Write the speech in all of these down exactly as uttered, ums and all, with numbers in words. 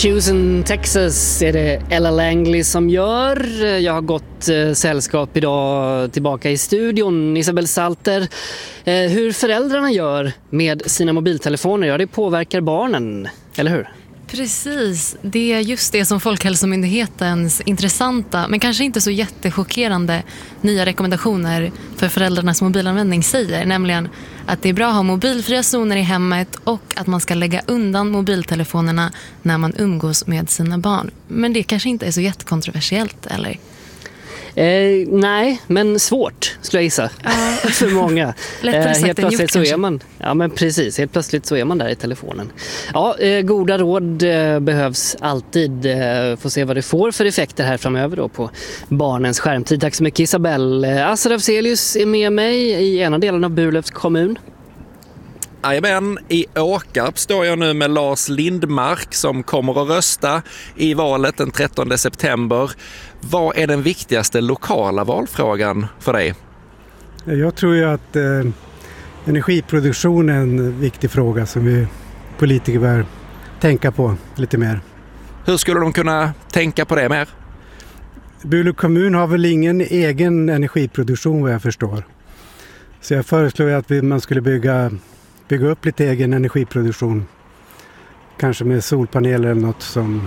Choosing Texas är det Ella Langley som gör. Jag har gått eh, sällskap idag tillbaka i studion. Isabel Salter, eh, hur föräldrarna gör med sina mobiltelefoner, ja, det påverkar barnen, eller hur? Precis, det är just det som Folkhälsomyndighetens intressanta men kanske inte så jättechockerande nya rekommendationer för föräldrarnas mobilanvändning säger, nämligen att det är bra att ha mobilfria zoner i hemmet och att man ska lägga undan mobiltelefonerna när man umgås med sina barn. Men det kanske inte är så jättekontroversiellt, eller? Eh, nej, men svårt skulle jag gissa. Uh, för många. Lättare sagt eh, helt än plötsligt gjort, så kanske. är man. Ja, men precis. Helt plötsligt så är man där i telefonen. Ja, eh, goda råd eh, behövs alltid. Eh, får se vad det får för effekter här framöver då på barnens skärmtid. Tack så mycket, Isabel. Eh, Assar Afzelius är med mig i ena delen av Burlövs kommun. Jajamän, i Åkarp står jag nu med Lars Lindmark som kommer att rösta i valet den trettonde september. Vad är den viktigaste lokala valfrågan för dig? Jag tror ju att eh, energiproduktion är en viktig fråga som vi politiker bör tänka på lite mer. Hur skulle de kunna tänka på det mer? Burlöv kommun har väl ingen egen energiproduktion vad jag förstår. Så jag föreslår att vi, man skulle bygga, bygga upp lite egen energiproduktion. Kanske med solpaneler eller något som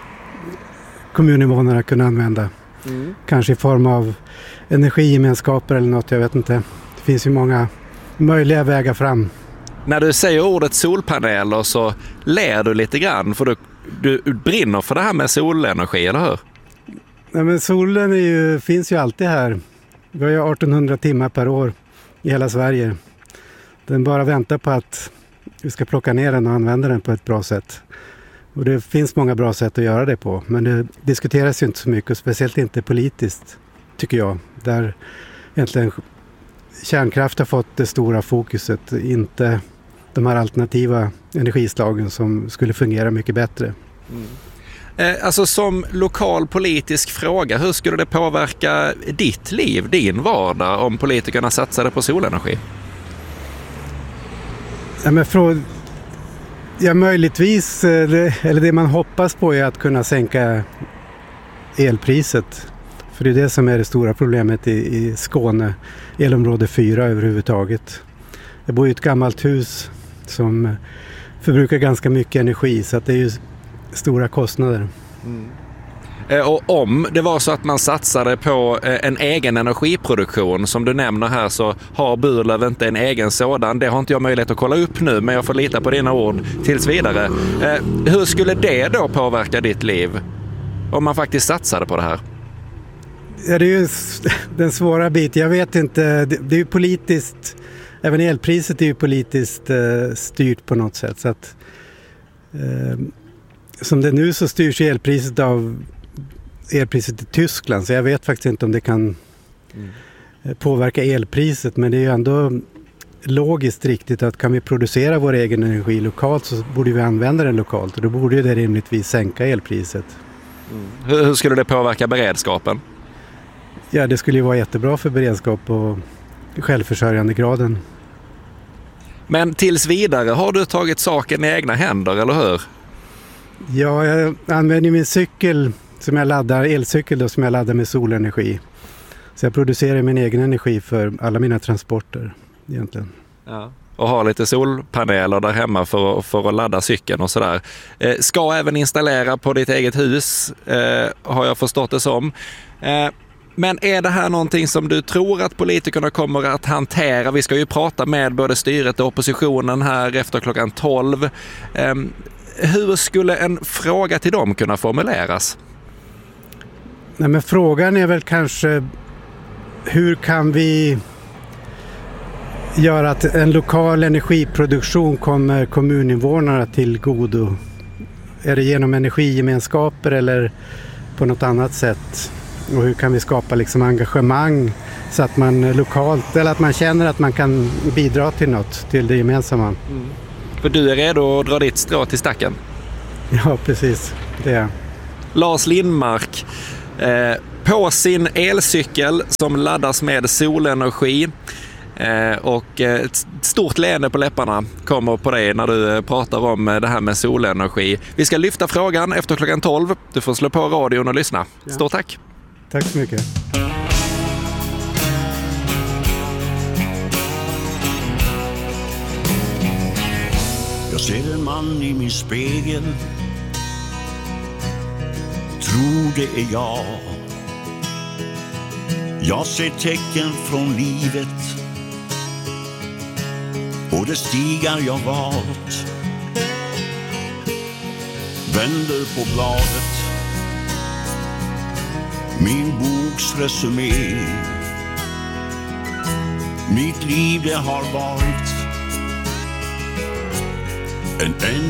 kommuninvånarna kunde använda. Mm. Kanske i form av energigemenskaper eller något, jag vet inte. Det finns ju många möjliga vägar fram. När du säger ordet solpaneler så ler du lite grann, för du, du brinner för det här med solenergi, eller hur? Nej, men solen är ju, finns ju alltid här. Vi har ju artonhundra timmar per år i hela Sverige. Den bara väntar på att vi ska plocka ner den och använda den på ett bra sätt. Och det finns många bra sätt att göra det på, men det diskuteras ju inte så mycket, och speciellt inte politiskt, tycker jag. Där egentligen kärnkraft har fått det stora fokuset, inte de här alternativa energislagen som skulle fungera mycket bättre. Mm. Eh, alltså som lokal politisk fråga, hur skulle det påverka ditt liv, din vardag, om politikerna satsade på solenergi? Ja, men från Ja, möjligtvis, eller det man hoppas på är att kunna sänka elpriset. För det är det som är det stora problemet i, i Skåne, elområde fyra överhuvudtaget. Jag bor i ett gammalt hus som förbrukar ganska mycket energi, så att det är ju stora kostnader. Mm. Och om det var så att man satsade på en egen energiproduktion, som du nämner här, så har Burlöv inte en egen sådan. Det har inte jag möjlighet att kolla upp nu, men jag får lita på dina ord tills vidare. Hur skulle det då påverka ditt liv om man faktiskt satsade på det här? Ja, det är ju den svåra biten. Jag vet inte, det är ju politiskt, även elpriset är ju politiskt styrt på något sätt. Så att, som det nu så styrs elpriset av elpriset i Tyskland, så jag vet faktiskt inte om det kan mm. påverka elpriset, men det är ju ändå logiskt riktigt att kan vi producera vår egen energi lokalt så borde vi använda den lokalt, och då borde ju det rimligtvis sänka elpriset. Mm. Hur, hur skulle det påverka beredskapen? Ja, det skulle ju vara jättebra för beredskap och självförsörjandegraden. Men tills vidare har du tagit saken i egna händer, eller hur? Ja, jag använder min cykel som jag laddar, elcykel då, som jag laddar med solenergi. Så jag producerar min egen energi för alla mina transporter egentligen. Ja. Och har lite solpaneler där hemma för, för att ladda cykeln och sådär. Eh, ska även installera på ditt eget hus, eh, har jag förstått det som. Eh, men är det här någonting som du tror att politikerna kommer att hantera? Vi ska ju prata med både styret och oppositionen här efter klockan tolv. Eh, hur skulle en fråga till dem kunna formuleras? Nej, men frågan är väl kanske hur kan vi göra att en lokal energiproduktion kommer kommuninvånarna till godo? Är det genom energigemenskaper eller på något annat sätt? Och hur kan vi skapa liksom engagemang så att man lokalt, eller att man känner att man kan bidra till något, till det gemensamma? Mm. För du är redo att dra ditt strå till stacken? Ja, precis. Det är. Lars Lindmark, eh, på sin elcykel som laddas med solenergi. Eh, och ett stort leende på läpparna kommer på dig när du pratar om det här med solenergi. Vi ska lyfta frågan efter klockan tolv. Du får slå på radion och lyssna. Ja. Stort tack! Tack så mycket. Jag ser en man i min spegel. Tror det är jag. Jag ser tecken från livet och det stigar jag valt. Vänder på bladet, min boks resumé. Mitt liv det har varit en enda